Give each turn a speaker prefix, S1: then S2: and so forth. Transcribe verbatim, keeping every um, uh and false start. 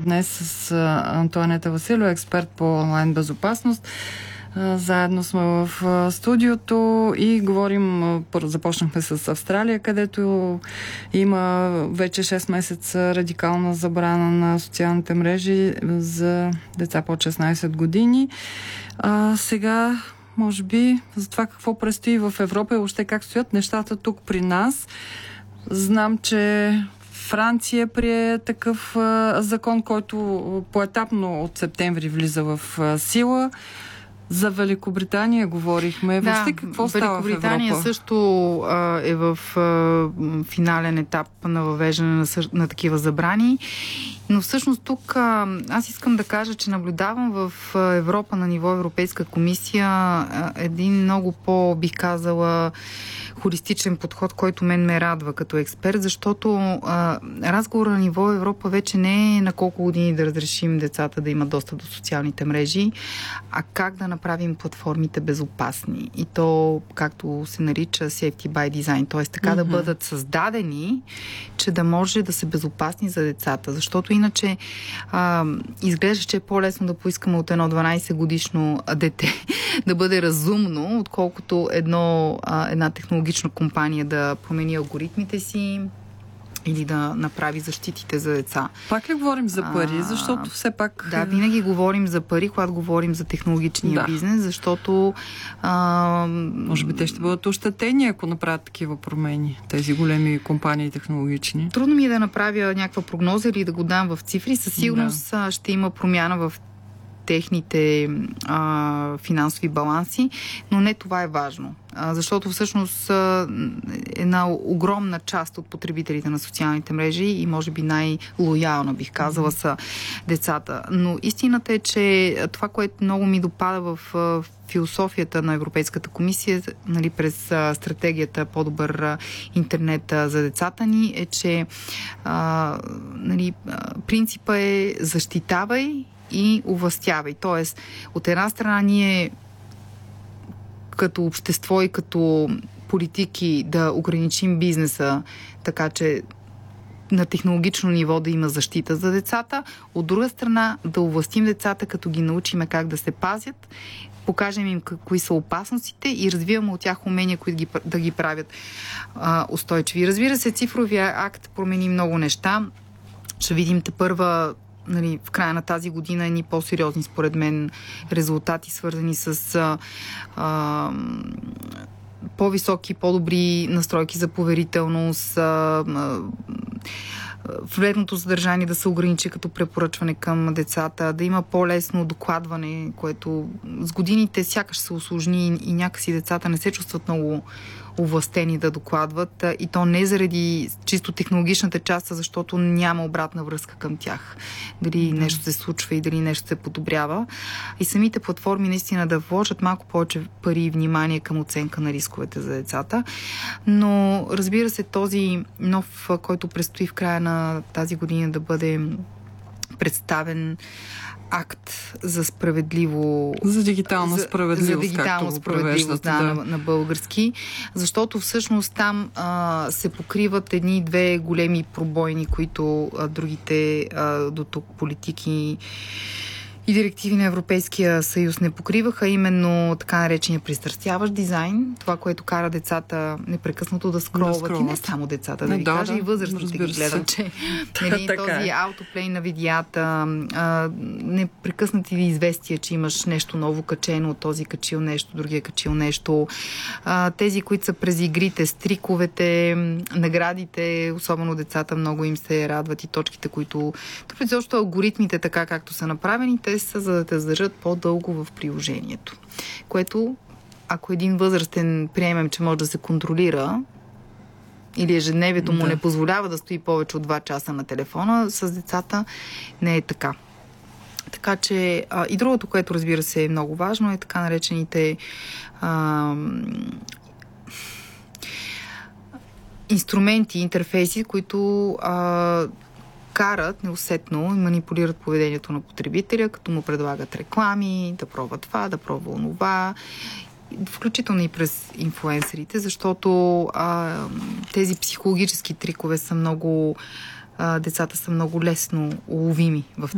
S1: днес с Антоанета Василева, експерт по онлайн безопасност. Заедно сме в студиото и говорим, започнахме с Австралия, където има вече шест месеца радикална забрана на социалните мрежи за деца под шестнайсет години. А сега, може би, за това какво предстои в Европа и въобще как стоят нещата тук при нас. Знам, че Франция прие такъв а, закон, който поетапно от септември влиза в а, сила. За Великобритания говорихме.
S2: Да,
S1: въобще какво става в Европа?
S2: Великобритания също а, е в а, финален етап на въвеждане на, на такива забрани. Но всъщност тук а, аз искам да кажа, че наблюдавам в Европа на ниво Европейска комисия а, един много по, бих казала, холистичен подход, който мен ме радва като експерт, защото а, разговор на ниво Европа вече не е на колко години да разрешим децата да имат достъп до социалните мрежи, а как да направим платформите безопасни. И то, както се нарича, safety by design, т.е. така mm-hmm. да бъдат създадени, че да може да са безопасни за децата. Защото иначе а, изглежда, че е по-лесно да поискаме от едно дванайсет годишно дете да бъде разумно, отколкото едно, а, една технологична компания да промени алгоритмите си или да направи защитите за деца.
S1: Пак ли говорим за пари? Защото все пак...
S2: Да, винаги говорим за пари, когато говорим за технологичния да. бизнес, защото... А...
S1: Може би те ще бъдат ощетени, ако направят такива промени, тези големи компании технологични.
S2: Трудно ми е да направя някаква прогноза или да го дам в цифри. Със сигурност да. ще има промяна в техните а, финансови баланси, но не това е важно. А, защото всъщност а, една огромна част от потребителите на социалните мрежи и може би най-лоялна, бих казала, са децата. Но истината е, че това, което много ми допада в, в философията на Европейската комисия, нали, през а, стратегията по-добър а, интернет а, за децата ни, е, че а, нали, принципа е защитавай и овластявай. Тоест, от една страна ние като общество и като политики да ограничим бизнеса, така че на технологично ниво да има защита за децата. От друга страна да овластим децата, като ги научиме как да се пазят, покажем им кои са опасностите и развиваме от тях умения, които ги, да ги правят а, устойчиви. Разбира се, цифровия акт промени много неща. Ще видим тепърва, нали, в края на тази година едни по-сериозни, според мен, резултати, свързани с а, а, по-високи, по-добри настройки за поверителност, а, а, вредното съдържание да се ограничи като препоръчване към децата, да има по-лесно докладване, което с годините сякаш се усложни и някакси децата не се чувстват много овластени да докладват, и то не заради чисто технологичната част, а защото няма обратна връзка към тях. Дали да. нещо се случва и дали нещо се подобрява. И самите платформи наистина да вложат малко повече пари и внимание към оценка на рисковете за децата. Но разбира се, този нов, който предстои в края на тази година да бъде представен акт за справедливо...
S1: За дигитална справедливост,
S2: за дигитална справедливост, да, да. На, на български. Защото всъщност там а, се покриват едни-две големи пробойни, които а, другите а, до тук политики и директиви на Европейския съюз не покриваха, именно така наречения пристрастяващ дизайн, това, което кара децата непрекъснато да скролват, да и не само децата, да, да ви да, кажа, да, и възрастните ги гледат, че нали, този аутоплей на видеята, а, непрекъснати известия, че имаш нещо ново качено, този качил нещо, другия качил нещо, а, тези, които са през игрите, стриковете, наградите, особено децата много им се радват и точките, които... Това защото алгоритмите, така както са направени, те са за да те задържат по-дълго в приложението. Което, ако един възрастен приемем, че може да се контролира или ежедневието му да. не позволява да стои повече от два часа на телефона, с децата не е така. Така че а, и другото, което разбира се е много важно, е така наречените а, инструменти, интерфейси, които а, карат неусетно и манипулират поведението на потребителя, като му предлагат реклами, да пробва това, да пробва онова, включително и през инфлуенсърите, защото а, тези психологически трикове са много... А, децата са много лесно уловими в